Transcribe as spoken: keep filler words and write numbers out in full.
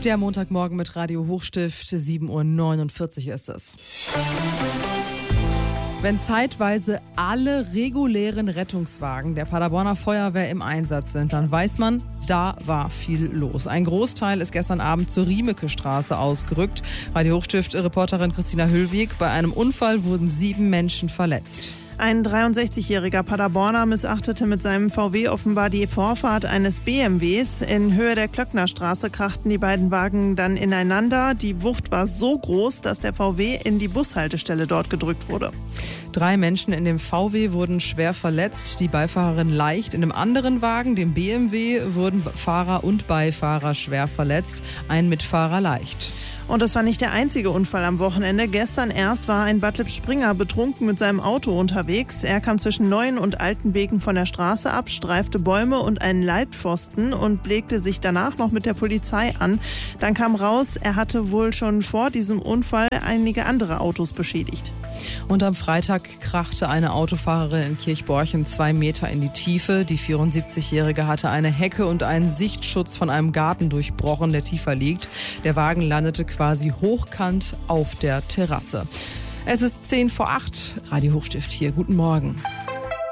Der Montagmorgen mit Radio Hochstift, sieben Uhr neunundvierzig ist es. Wenn zeitweise alle regulären Rettungswagen der Paderborner Feuerwehr im Einsatz sind, dann weiß man, da war viel los. Ein Großteil ist gestern Abend zur Riemeke-Straße ausgerückt. Radio Hochstift-Reporterin Christina Hüllweg: Bei einem Unfall wurden sieben Menschen verletzt. Ein dreiundsechzigjähriger Paderborner missachtete mit seinem V W offenbar die Vorfahrt eines B M Ws. In Höhe der Klöcknerstraße krachten die beiden Wagen dann ineinander. Die Wucht war so groß, dass der V W in die Bushaltestelle dort gedrückt wurde. Drei Menschen in dem V W wurden schwer verletzt, die Beifahrerin leicht. In einem anderen Wagen, dem B M W, wurden Fahrer und Beifahrer schwer verletzt, ein Mitfahrer leicht. Und das war nicht der einzige Unfall am Wochenende. Gestern erst war ein Bad Lippspringer betrunken mit seinem Auto unterwegs. Er kam zwischen Neuen und Altenbeken von der Straße ab, streifte Bäume und einen Leitpfosten und legte sich danach noch mit der Polizei an. Dann kam raus, er hatte wohl schon vor diesem Unfall einige andere Autos beschädigt. Und am Freitag krachte eine Autofahrerin in Kirchborchen zwei Meter in die Tiefe. Die vierundsiebzigjährige hatte eine Hecke und einen Sichtschutz von einem Garten durchbrochen, der tiefer liegt. Der Wagen landete quasi hochkant auf der Terrasse. Es ist zehn vor acht. Radio Hochstift hier. Guten Morgen.